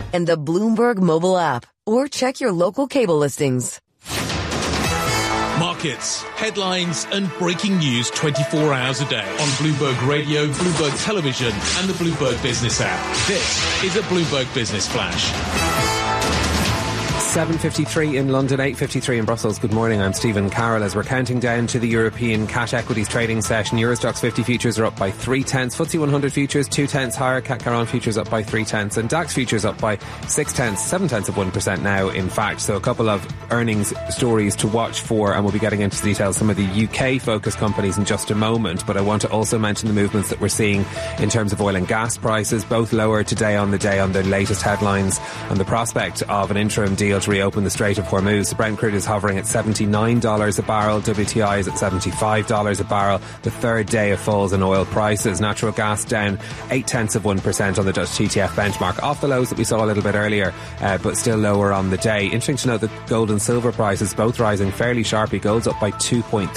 and the Bloomberg mobile app, or check your local cable listings. Markets, headlines and breaking news 24 hours a day on Bloomberg Radio, Bloomberg Television and the Bloomberg Business app. This is a Bloomberg Business Flash. 7:53 in London, 8:53 in Brussels. Good morning, I'm Stephen Carroll. As we're counting down to the European cash equities trading session, Eurostoxx 50 futures are up by 0.3, FTSE 100 futures 0.2 higher, CAC 40 futures up by 0.3, and DAX futures up by 0.6, 0.7% now, in fact. So a couple of earnings stories to watch for, and we'll be getting into the details of some of the UK-focused companies in just a moment. But I want to also mention the movements that we're seeing in terms of oil and gas prices, both lower today on the day on the latest headlines and the prospect of an interim deal to reopen the Strait of Hormuz. The Brent crude is hovering at $79 a barrel. WTI is at $75 a barrel. The third day of falls in oil prices. Natural gas down 0.8% on the Dutch TTF benchmark, off the lows that we saw a little bit earlier, but still lower on the day. Interesting to note that gold and silver prices both rising fairly sharply. Gold's up by 2.3%,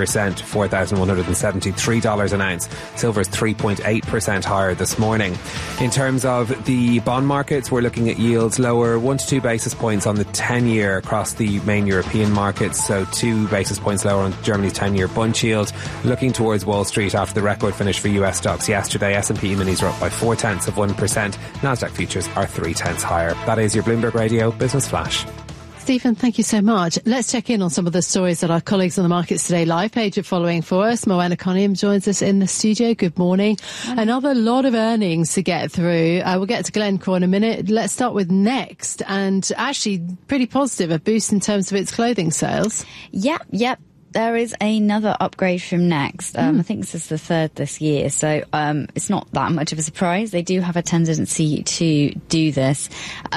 $4,173 an ounce. Silver's 3.8% higher this morning. In terms of the bond markets, we're looking at yields lower 1 to 2 basis points on the 10-year across the main European markets, so 2 basis points lower on Germany's 10-year bund yield. Looking towards Wall Street after the record finish for US stocks yesterday, S&P minis are up by 0.4%. Nasdaq futures are 0.3 higher. That is your Bloomberg Radio Business Flash. Stephen, thank you so much. Let's check in on some of the stories that our colleagues on the Markets Today live page are following for us. Moana Coniam joins us in the studio. Good morning. Another lot of earnings to get through. We'll get to Glencore in a minute. Let's start with Next, and actually pretty positive, a boost in terms of its clothing sales. Yep. There is another upgrade from Next. I think this is the third this year, so it's not that much of a surprise. They do have a tendency to do this,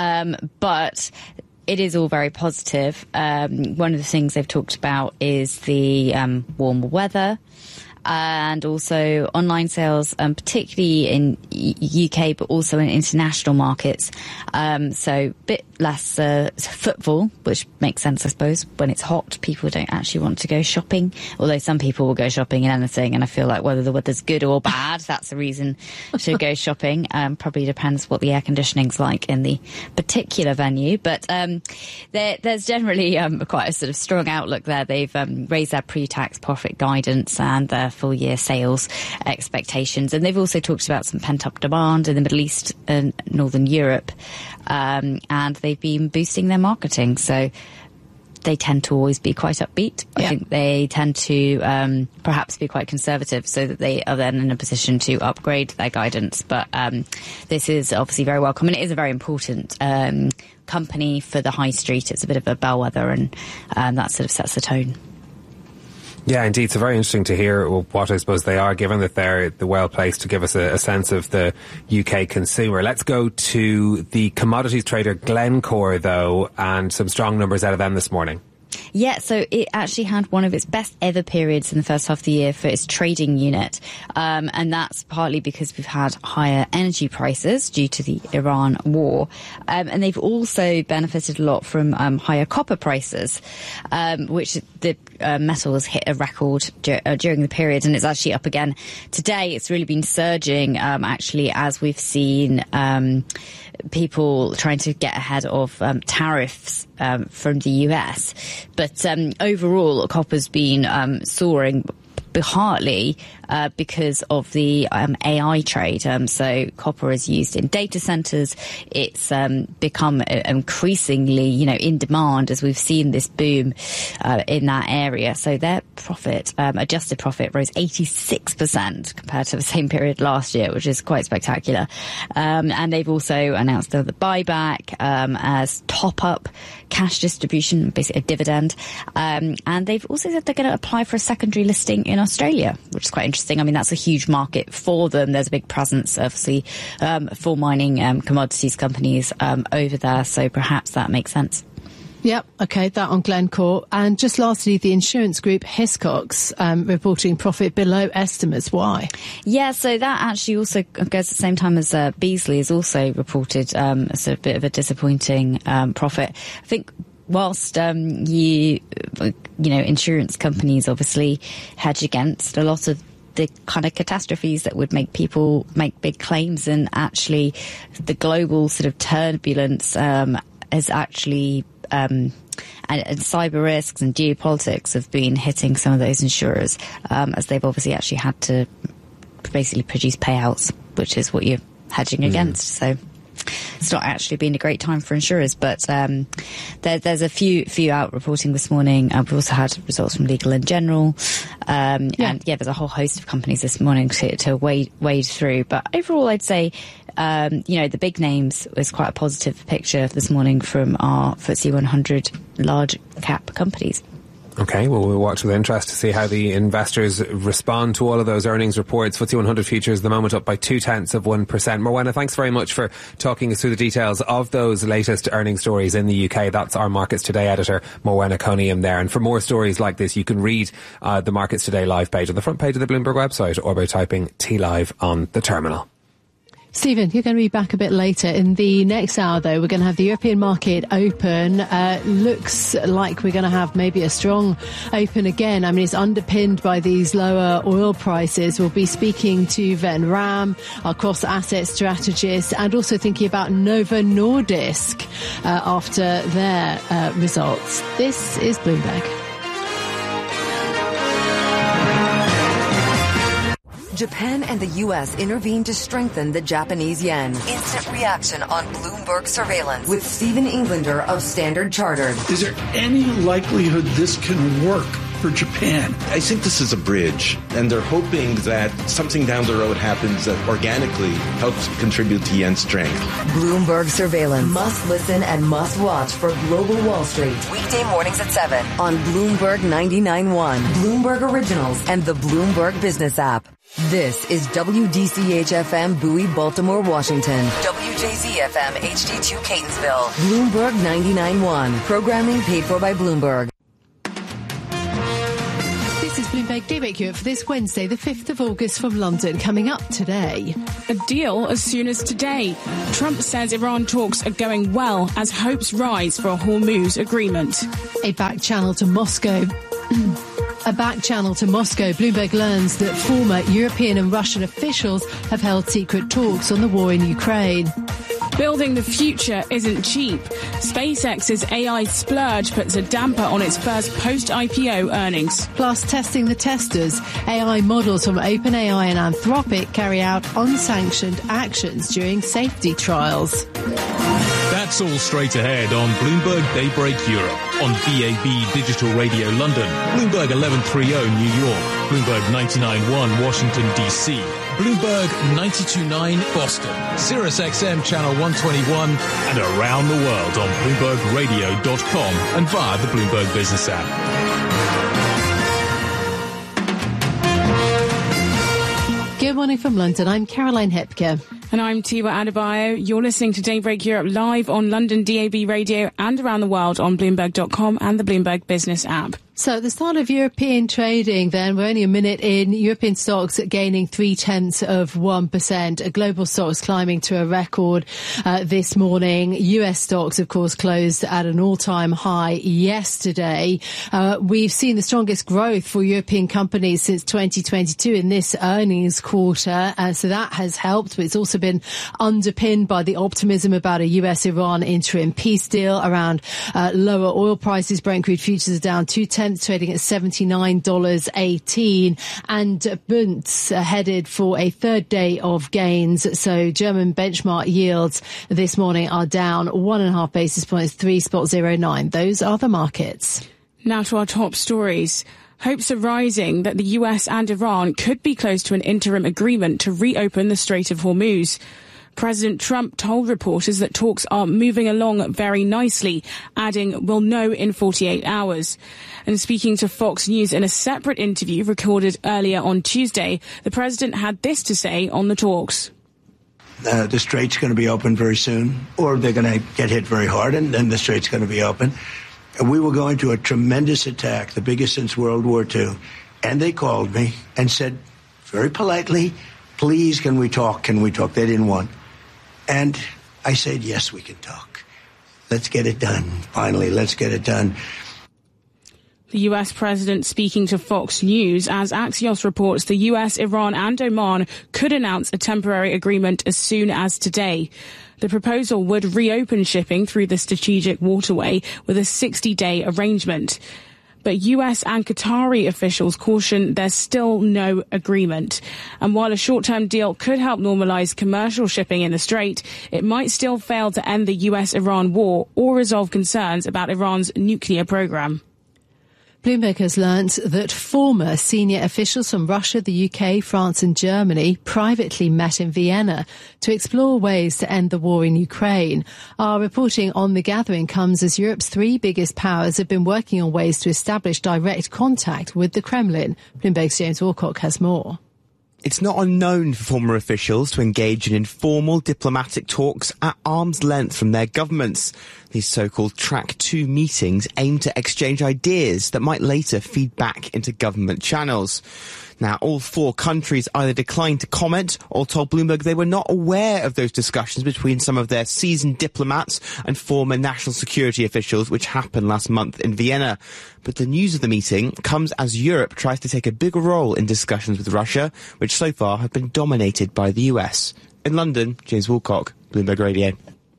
but it is all very positive. One of the things they've talked about is the warmer weather and also online sales, particularly in UK, but also in international markets. So a bit less footfall, which makes sense, I suppose. When it's hot, people don't actually want to go shopping, although some people will go shopping in anything, and I feel like whether the weather's good or bad, that's the reason to go shopping. Probably depends what the air conditioning's like in the particular venue, but there's generally quite a sort of strong outlook there. They've raised their pre-tax profit guidance and their full-year sales expectations, and they've also talked about some pent-up demand in the Middle East and Northern Europe, and they've been boosting their marketing, so they tend to always be quite upbeat. I think they tend to perhaps be quite conservative, so that they are then in a position to upgrade their guidance. But this is obviously very welcome, and it is a very important company for the high street. It's a bit of a bellwether, and that sort of sets the tone. Yeah, indeed. It's very interesting to hear what I suppose they are, given that they're well placed to give us a sense of the UK consumer. Let's go to the commodities trader Glencore, though, and some strong numbers out of them this morning. Yeah, so it actually had one of its best ever periods in the first half of the year for its trading unit. And that's partly because we've had higher energy prices due to the Iran war. And they've also benefited a lot from higher copper prices, which the metal has hit a record during the period, and it's actually up again today. It's really been surging, actually, as we've seen people trying to get ahead of tariffs from the US. But overall, copper's been soaring partly because of the AI trade. So copper is used in data centers. It's become increasingly, in demand as we've seen this boom in that area. So their profit, adjusted profit, rose 86% compared to the same period last year, which is quite spectacular. And they've also announced the buyback as top-up cash distribution, basically a dividend. And they've also said they're going to apply for a secondary listing in Australia, which is quite interesting. I mean, that's a huge market for them. There's a big presence, obviously, for mining commodities companies over there, so perhaps that makes sense. Yep, okay, that on Glencore. And just lastly, the insurance group Hiscox reporting profit below estimates. Why? Yeah, so that actually also goes at the same time as Beazley has also reported a sort of bit of a disappointing profit. I think whilst insurance companies obviously hedge against a lot of the kind of catastrophes that would make people make big claims, and actually the global sort of turbulence has actually and cyber risks and geopolitics have been hitting some of those insurers, as they've obviously actually had to basically produce payouts, which is what you're hedging against. So it's not actually been a great time for insurers, but there's a few out reporting this morning. We've also had results from Legal & General, and there's a whole host of companies this morning to wade through. But overall, I'd say the big names was quite a positive picture this morning from our FTSE 100 large cap companies. Okay, well, we'll watch with interest to see how the investors respond to all of those earnings reports. FTSE 100 futures at the moment up by 0.2%. Morwenna, thanks very much for talking us through the details of those latest earnings stories in the UK. That's our Markets Today editor, Morwenna Coniam there. And for more stories like this, you can read the Markets Today live page on the front page of the Bloomberg website or by typing TLive on the terminal. Stephen, you're going to be back a bit later. In the next hour, though, we're going to have the European market open. Looks like we're going to have maybe a strong open again. I mean, it's underpinned by these lower oil prices. We'll be speaking to Ven Ram, our cross-asset strategist, and also thinking about Novo Nordisk after their results. This is Bloomberg. Japan and the U.S. intervened to strengthen the Japanese yen. Instant reaction on Bloomberg surveillance with Stephen Englander of Standard Chartered. Is there any likelihood this can work for Japan? I think this is a bridge, and they're hoping that something down the road happens that organically helps contribute to yen strength. Bloomberg surveillance. Must listen and must watch for Global Wall Street. Weekday mornings at 7 on Bloomberg 99.1, Bloomberg Originals, and the Bloomberg Business app. This is WDCH-FM Bowie, Baltimore, Washington. WJZ-FM HD2 Catonsville. Bloomberg 99.1. Programming paid for by Bloomberg. This is Bloomberg Daybreak Europe for this Wednesday, the 5th of August from London. Coming up today. A deal as soon as today. Trump says Iran talks are going well as hopes rise for a Hormuz agreement. A back channel to Moscow. Bloomberg learns that former European and Russian officials have held secret talks on the war in Ukraine. Building the future isn't cheap. SpaceX's AI splurge puts a damper on its first post-IPO earnings. Plus, testing the testers. AI models from OpenAI and Anthropic carry out unsanctioned actions during safety trials. That's all straight ahead on Bloomberg Daybreak Europe, on DAB Digital Radio London, Bloomberg 1130 New York, Bloomberg 99.1 Washington, D.C., Bloomberg 92.9 Boston, Sirius XM Channel 121, and around the world on BloombergRadio.com and via the Bloomberg Business app. Good morning from London. I'm Caroline Hepker. And I'm Tiwa Adebayo. You're listening to Daybreak Europe live on London DAB Radio and around the world on Bloomberg.com and the Bloomberg Business app. So at the start of European trading then, we're only a minute in, European stocks gaining 0.3%, global stocks climbing to a record this morning. US stocks, of course, closed at an all-time high yesterday. We've seen the strongest growth for European companies since 2022 in this earnings quarter, so that has helped, but it's also been underpinned by the optimism about a US-Iran interim peace deal around lower oil prices. Brent crude futures are down 0.2, trading at $79.18, and Bunds headed for a third day of gains. So German benchmark yields this morning are down 1.5 basis points, 3.09. Those are the markets. Now to our top stories. Hopes are rising that the US and Iran could be close to an interim agreement to reopen the Strait of Hormuz. President Trump told reporters that talks are moving along very nicely, adding, "We'll know in 48 hours. And speaking to Fox News in a separate interview recorded earlier on Tuesday, the president had this to say on the talks. The strait's going to be open very soon, or they're going to get hit very hard, and then the strait's going to be open. And we were going to a tremendous attack, the biggest since World War II. And they called me and said, very politely, please, can we talk? Can we talk? They didn't want. And I said, yes, we can talk. Let's get it done. Finally, let's get it done. The US president speaking to Fox News as Axios reports the US, Iran and Oman could announce a temporary agreement as soon as today. The proposal would reopen shipping through the strategic waterway with a 60-day arrangement. But US and Qatari officials caution there's still no agreement. And while a short-term deal could help normalise commercial shipping in the Strait, it might still fail to end the US-Iran war or resolve concerns about Iran's nuclear programme. Bloomberg has learnt that former senior officials from Russia, the UK, France and Germany privately met in Vienna to explore ways to end the war in Ukraine. Our reporting on the gathering comes as Europe's three biggest powers have been working on ways to establish direct contact with the Kremlin. Bloomberg's James Walcock has more. It's not unknown for former officials to engage in informal diplomatic talks at arm's length from their governments. These so-called Track 2 meetings aim to exchange ideas that might later feed back into government channels. Now, all four countries either declined to comment or told Bloomberg they were not aware of those discussions between some of their seasoned diplomats and former national security officials, which happened last month in Vienna. But the news of the meeting comes as Europe tries to take a bigger role in discussions with Russia, which so far have been dominated by the US. In London, James Walcock, Bloomberg Radio.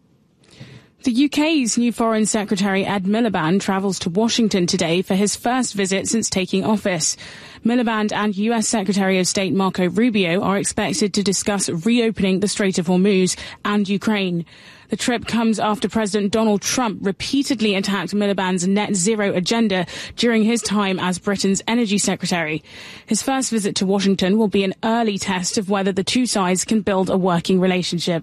The UK's new Foreign Secretary Ed Miliband travels to Washington today for his first visit since taking office. Miliband and US Secretary of State Marco Rubio are expected to discuss reopening the Strait of Hormuz and Ukraine. The trip comes after President Donald Trump repeatedly attacked Miliband's net zero agenda during his time as Britain's energy secretary. His first visit to Washington will be an early test of whether the two sides can build a working relationship.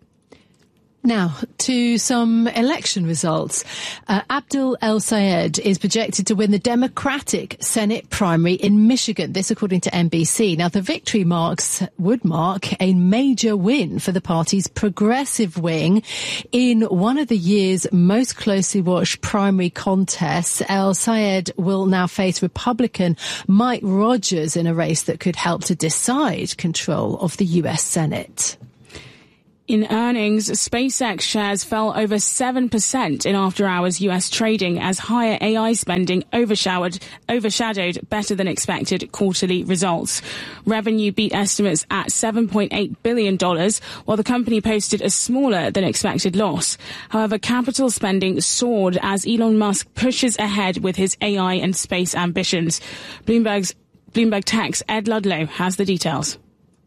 Now, to some election results. Abdul El-Sayed is projected to win the Democratic Senate primary in Michigan. This according to NBC. Now, the victory would mark a major win for the party's progressive wing in one of the year's most closely watched primary contests. El-Sayed will now face Republican Mike Rogers in a race that could help to decide control of the US Senate. In earnings, SpaceX shares fell over 7% in after-hours US trading as higher AI spending overshadowed better than expected quarterly results. Revenue beat estimates at $7.8 billion, while the company posted a smaller than expected loss. However, capital spending soared as Elon Musk pushes ahead with his AI and space ambitions. Bloomberg Tech's Ed Ludlow has the details.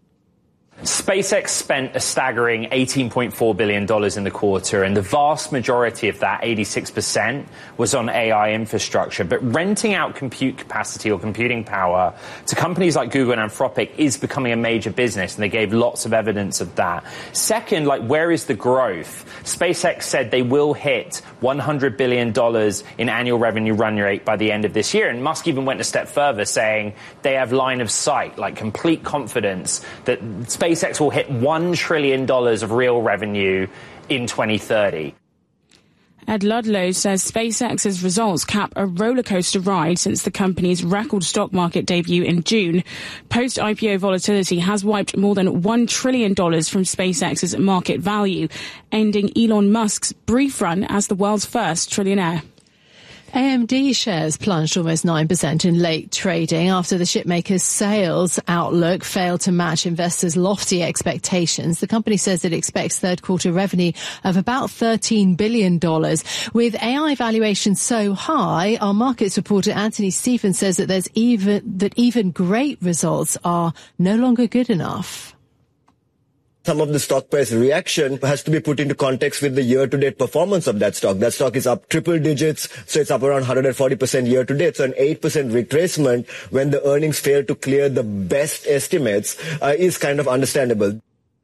SpaceX spent a staggering $18.4 billion in the quarter, and the vast majority of that, 86%, was on AI infrastructure. But renting out compute capacity or computing power to companies like Google and Anthropic is becoming a major business, and they gave lots of evidence of that. Second, where is the growth? SpaceX said they will hit $100 billion in annual revenue run rate by the end of this year, and Musk even went a step further, saying they have line of sight, complete confidence that SpaceX will hit $1 trillion of real revenue in 2030. Ed Ludlow says SpaceX's results cap a rollercoaster ride since the company's record stock market debut in June. Post-IPO volatility has wiped more than $1 trillion from SpaceX's market value, ending Elon Musk's brief run as the world's first trillionaire. AMD shares plunged almost 9% in late trading after the chipmaker's sales outlook failed to match investors' lofty expectations. The company says it expects third quarter revenue of about $13 billion. With AI valuations so high, our markets reporter Anthony Stevens says that even great results are no longer good enough. Some of the stock price reaction has to be put into context with the year-to-date performance of that stock. That stock is up triple digits, so it's up around 140% year-to-date. So an 8% retracement when the earnings fail to clear the best estimates is kind of understandable.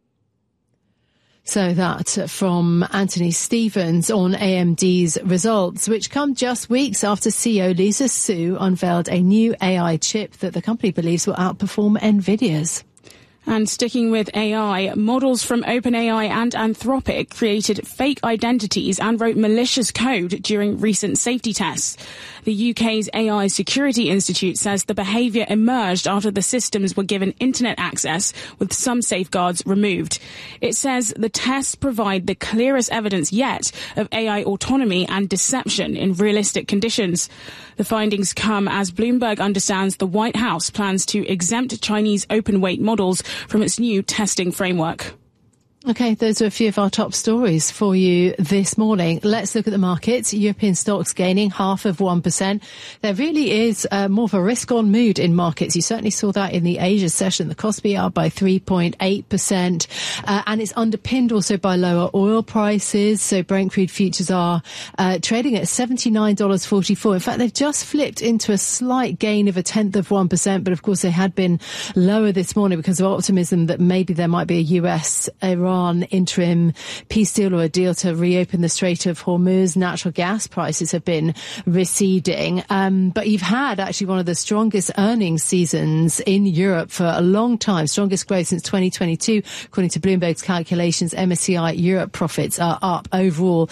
So that from Anthony Stevens on AMD's results, which come just weeks after CEO Lisa Su unveiled a new AI chip that the company believes will outperform NVIDIA's. And sticking with AI, models from OpenAI and Anthropic created fake identities and wrote malicious code during recent safety tests. The UK's AI Security Institute says the behaviour emerged after the systems were given internet access with some safeguards removed. It says the tests provide the clearest evidence yet of AI autonomy and deception in realistic conditions. The findings come as Bloomberg understands the White House plans to exempt Chinese open-weight models from its new testing framework. Okay, those are a few of our top stories for you this morning. Let's look at the markets. European stocks gaining 0.5%. There really is more of a risk-on mood in markets. You certainly saw that in the Asia session. The Kospi up by 3.8%. And it's underpinned also by lower oil prices. So Brent crude futures are trading at $79.44. In fact, they've just flipped into a slight gain of 0.1%. But of course, they had been lower this morning because of optimism that maybe there might be a US-Iran interim peace deal or a deal to reopen the Strait of Hormuz. Natural gas prices have been receding. But you've had actually one of the strongest earnings seasons in Europe for a long time. Strongest growth since 2022. According to Bloomberg's calculations, MSCI Europe profits are up overall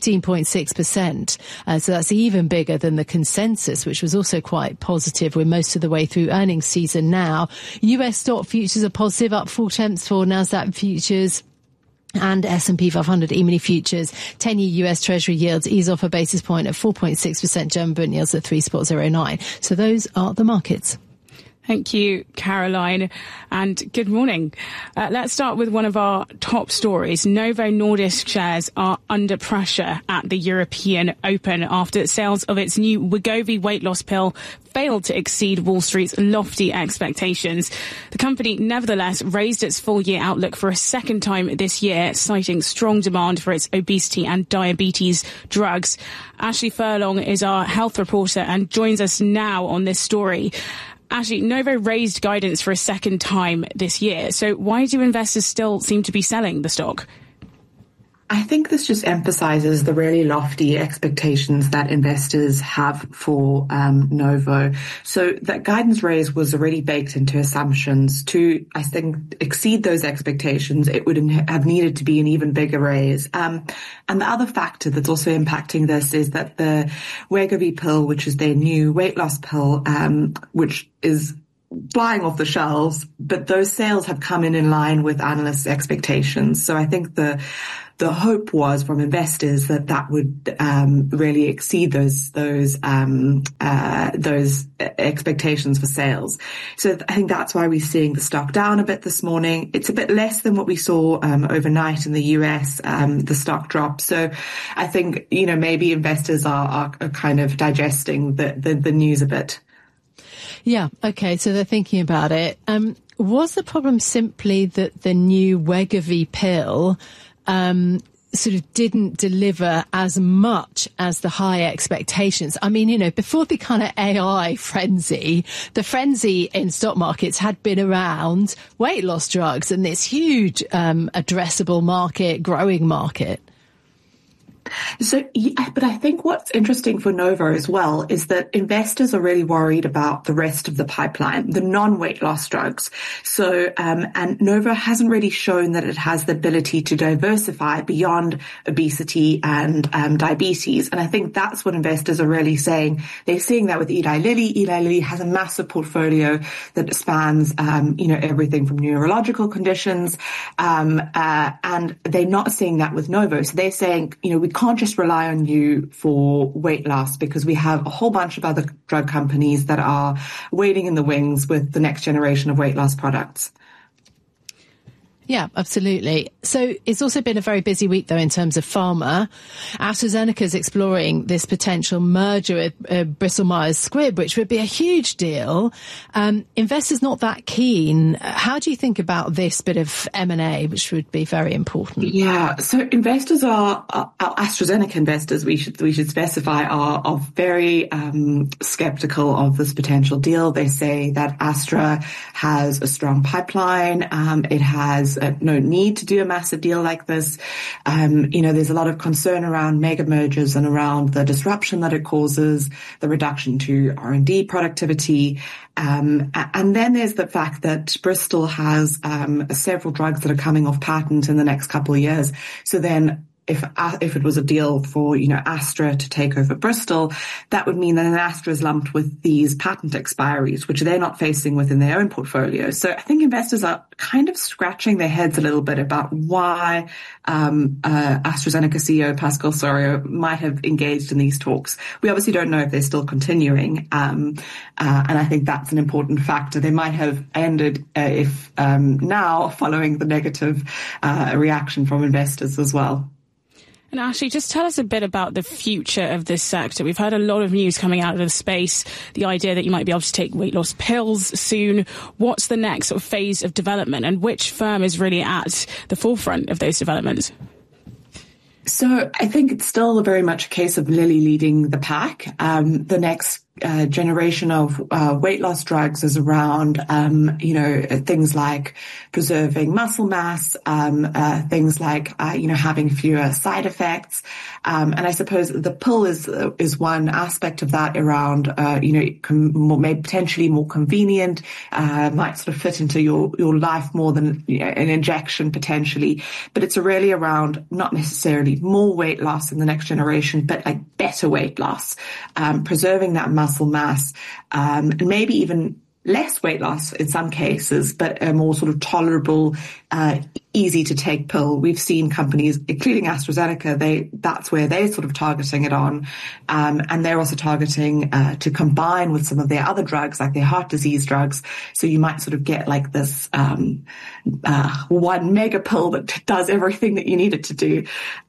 15.6%. So that's even bigger than the consensus, which was also quite positive. We're most of the way through earnings season now. US stock futures are positive, up 0.4 for Nasdaq futures and S&P 500 E-mini futures. 10-year US Treasury yields ease off a basis point at 4.6%. German bond yields at 3.09. So those are the markets. Thank you, Caroline, and good morning. Let's start with one of our top stories. Novo Nordisk shares are under pressure at the European Open after sales of its new Wegovy weight loss pill failed to exceed Wall Street's lofty expectations. The company nevertheless raised its full-year outlook for a second time this year, citing strong demand for its obesity and diabetes drugs. Ashley Furlong is our health reporter and joins us now on this story. Ashley, Novo raised guidance for a second time this year. So why do investors still seem to be selling the stock? I think this just emphasizes the really lofty expectations that investors have for Novo. So that guidance raise was already baked into assumptions. To, I think, exceed those expectations, it would have needed to be an even bigger raise. And the other factor that's also impacting this is that the Wegovy pill, which is their new weight loss pill, which is flying off the shelves, but those sales have come in line with analysts' expectations. So I think the hope was from investors that would really exceed those expectations for sales. So I think that's why we're seeing the stock down a bit this morning. It's a bit less than what we saw overnight in the US, the stock drop. So I think, maybe investors are kind of digesting the news a bit. Yeah, okay, so they're thinking about it. Was the problem simply that the new Wegovy pill sort of didn't deliver as much as the high expectations? I mean, before the kind of AI frenzy, the frenzy in stock markets had been around weight loss drugs and this huge addressable market, growing market. So, but I think what's interesting for Novo as well is that investors are really worried about the rest of the pipeline, the non-weight loss drugs. So, and Novo hasn't really shown that it has the ability to diversify beyond obesity and diabetes. And I think that's what investors are really saying. They're seeing that with Eli Lilly. Eli Lilly has a massive portfolio that spans, everything from neurological conditions, and they're not seeing that with Novo. So they're saying, we can't just rely on you for weight loss because we have a whole bunch of other drug companies that are waiting in the wings with the next generation of weight loss products. Yeah, absolutely. So it's also been a very busy week, though, in terms of pharma. AstraZeneca is exploring this potential merger with Bristol-Myers Squibb, which would be a huge deal. Investors not that keen. How do you think about this bit of M&A, which would be very important? Yeah, so investors are AstraZeneca investors, we should specify, are very skeptical of this potential deal. They say that Astra has a strong pipeline. It has no need to do a massive deal like this. There's a lot of concern around mega mergers and around the disruption that it causes, the reduction to R&D productivity. And then there's the fact that Bristol has several drugs that are coming off patent in the next couple of years. So then if it was a deal for, Astra to take over Bristol, that would mean that Astra is lumped with these patent expiries, which they're not facing within their own portfolio. So I think investors are kind of scratching their heads a little bit about why AstraZeneca CEO Pascal Soriot might have engaged in these talks. We obviously don't know if they're still continuing, and I think that's an important factor. They might have ended if now following the negative reaction from investors as well. And Ashley, just tell us a bit about the future of this sector. We've heard a lot of news coming out of the space, the idea that you might be able to take weight loss pills soon. What's the next sort of phase of development, and which firm is really at the forefront of those developments? So I think it's still very much a case of Lilly leading the pack. The next generation of weight loss drugs is around, things like preserving muscle mass, things like, having fewer side effects. And I suppose the pill is one aspect of that around, maybe potentially more convenient, might sort of fit into your life more than an injection potentially. But it's really around not necessarily more weight loss in the next generation, but like better weight loss, preserving that muscle mass, and maybe even less weight loss in some cases, but a more sort of tolerable, easy to take pill. We've seen companies, including AstraZeneca, that's where they're sort of targeting it on. And they're also targeting to combine with some of their other drugs, like their heart disease drugs. So you might sort of get like this one mega pill that does everything that you need it to do.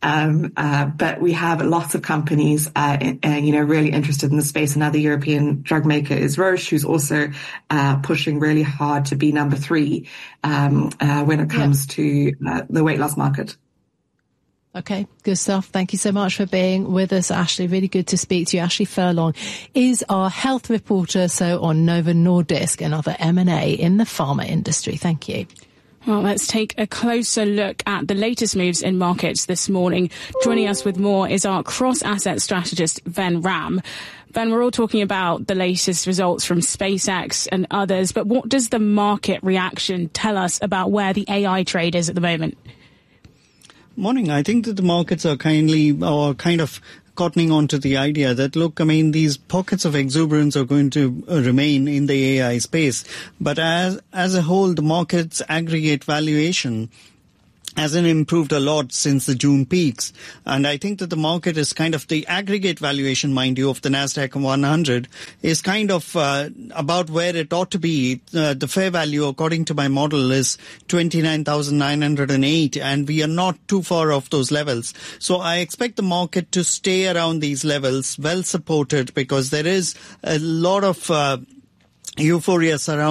But we have lots of companies, really interested in the space. Another European drug maker is Roche, who's also pushing really hard to be number 3 when it comes to the weight loss market. Okay, good stuff. Thank you so much for being with us, Ashley. Really good to speak to you. Ashley Furlong is our health reporter, so on Novo Nordisk and other M&A in the pharma industry. Thank you. Well, let's take a closer look at the latest moves in markets this morning. Joining us with more is our cross-asset strategist, Ven Ram. Ben, we're all talking about the latest results from SpaceX and others, but what does the market reaction tell us about where the AI trade is at the moment? Morning. I think that the markets are kind of cottoning on to the idea that, look, I mean, these pockets of exuberance are going to remain in the AI space. But as a whole, the market's aggregate valuation hasn't improved a lot since the June peaks. And I think that the market is kind of the aggregate valuation, mind you, of the NASDAQ 100 is kind of about where it ought to be. The fair value, according to my model, is 29,908, and we are not too far off those levels. So I expect the market to stay around these levels, well supported, because there is a lot of euphoria surrounding